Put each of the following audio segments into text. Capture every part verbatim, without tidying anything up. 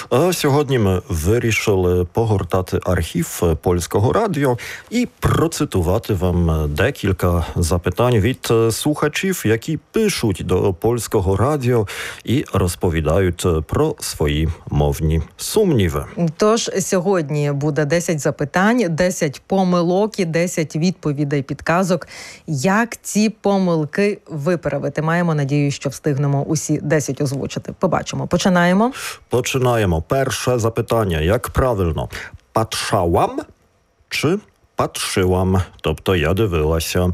А сьогодні ми вирішили погортати архів Польського радіо і процитувати вам декілька запитань від слухачів, які пишуть до Польського радіо і розповідають про свої мовні сумніви. Тож сьогодні буде десять запитань, десять помилок і десять відповідей, підказок, як ці помилки виправити. Маємо надію, що встигнемо усі десять озвучити. Побачимо. Починаємо? Починаємо. Перше запитання. Як правильно? Patrzałam чи patrzyłam? Тобто я дивилася.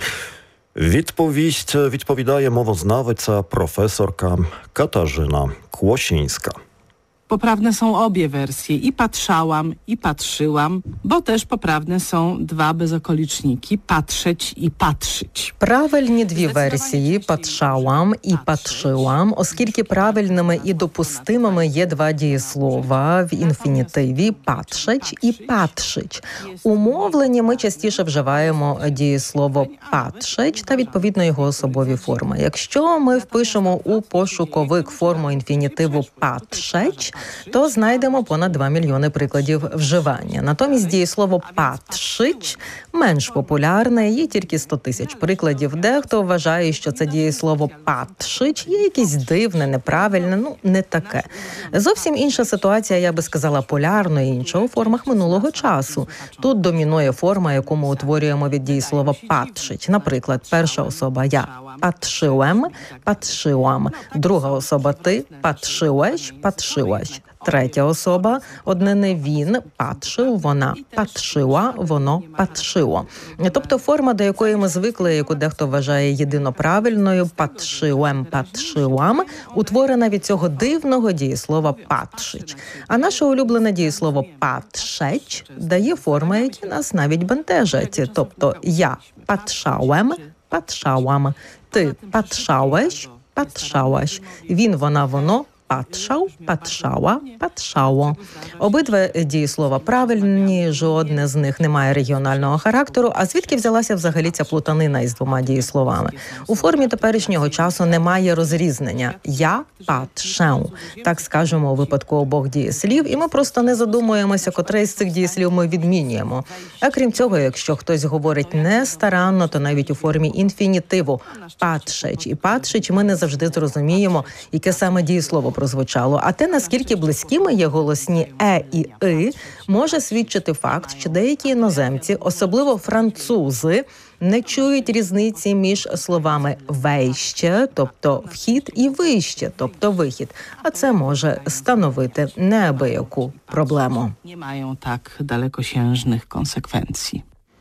Відповість відповідає мовознавиця професорка Katarzyna Kłosińska. Poprawne są obie wersje, i patrzałam, i patrzyłam, bo też poprawne są dwa bezokoliczniki, patrzeć i patrzyć. Правильні дві версії «patrzałam» і «patrzyłam», оскільки правильними і допустимими є два дієслова в інфінітиві «patrzeć» і «patrzyć». У мовленні ми частіше вживаємо дієслово «patrzeć» та відповідно його особові форми. Якщо ми впишемо у пошуковик форму інфінітиву «patrzeć», то знайдемо понад два мільйони прикладів вживання. Натомість дієслово «patrzyć» менш популярне, є тільки сто тисяч прикладів. Дехто вважає, що це дієслово «patrzyć» є якесь дивне, неправильне, ну, не таке. Зовсім інша ситуація, я би сказала, полярно і інша у формах минулого часу. Тут домінує форма, яку ми утворюємо від дієслова «patrzyć». Наприклад, перша особа «я» – «patrzyłem», «patrzyłam». Друга особа «ти» – «patrzyłeś», «patrzyłaś». Третя особа однини «він» – «patrzył», «вона» – «patrzyła», «воно» – «patrzyło». Тобто форма, до якої ми звикли, яку дехто вважає єдиноправильною «patrzyłem», «patrzyłam», утворена від цього дивного дієслова «patrzyć». А наше улюблене дієслово «patrzeć» дає форми, які нас навіть бентежать. Тобто «я patrzałem», «patrzałam», «ти patrzałeś», «patrzałaś», «він», «вона», «воно» patrzał, patrzała, patrzało. Обидва дієслова правильні, жодне з них не має регіонального характеру. А звідки взялася взагалі ця плутанина із двома дієсловами? У формі теперішнього часу немає розрізнення. Я patrzę. Так скажемо у випадку обох дієслів, і ми просто не задумуємося, котрий з цих дієслів ми відмінюємо. А крім цього, якщо хтось говорить нестаранно, то навіть у формі інфінітиву patrzeć і patrzeć ми не завжди зрозуміємо, яке саме дієслово прозвучало. А те, наскільки близькими є голосні «е» і «и», може свідчити факт, що деякі іноземці, особливо французи, не чують різниці між словами «вejście», тобто «вхід», і «вище», тобто «вихід». А це може становити неабияку проблему. Nie mają tak dalekosiężnych konsekwencji.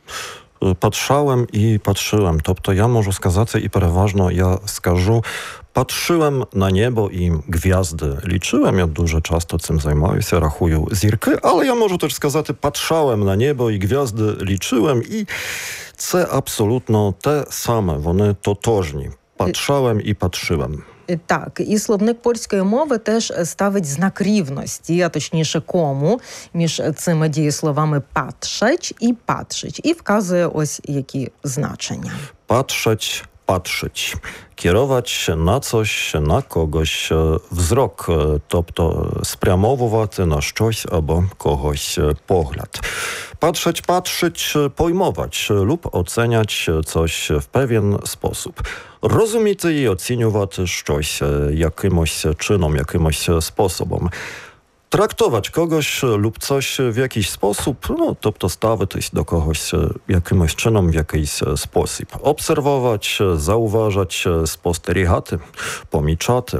Patrzałem i patrzyłem. Тобто я можу сказати і переважно я скажу patrzyłem na niebo і gwiazdy. Liczyłem, я дуже часто цим займаюся, рахую зірки, але я можу теж сказати patrzałem na niebo і gwiazdy, liczyłem, і це абсолютно те саме, вони тотожні. Patrzałem і patrzyłem. Так, і словник польської мови теж ставить знак рівності, а точніше кому, між цими дієсловами «patrzeć» і «patrzyć. І вказує ось які значення. Patrzeć, patrzeć. Kierować na coś, na kogoś wzrok, тобто спрямовувати на щось або когось погляд. Patrzeć, patrzeć, pojmować lub oceniać coś w pewien sposób. Розуміти і оцінювати щось якимось чином, якимось способом. Трактувати когось lub coś в якийсь спосіб, ну, тобто ставитись до когось якимось чином, в якийсь спосіб. Обсервувати, зауважати, спостерігати, помічати.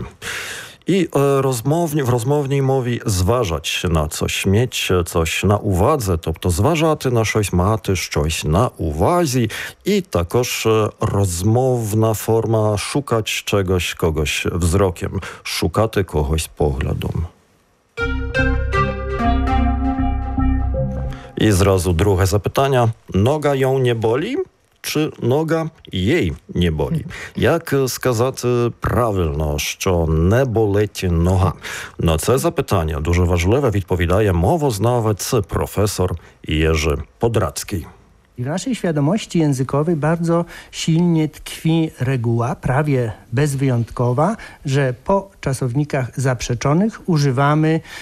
І е, розмовні, в розмовній мові зважать на coś, mieć coś на увазі, тобто зважати на щось, мати щось на увазі. І також е, розмовна форма шукати чогось, когось wzrokiem, шукати когось поглядом. І зразу друге запитання. Нога ją не болі? Чи нога їй не болі? Як сказати правильно, що не болить нога? На це запитання дуже важливе відповідає мовознавець професор Jerzy Podracki. I w naszej świadomości językowej bardzo silnie tkwi reguła, prawie bezwyjątkowa, że po czasownikach zaprzeczonych używamy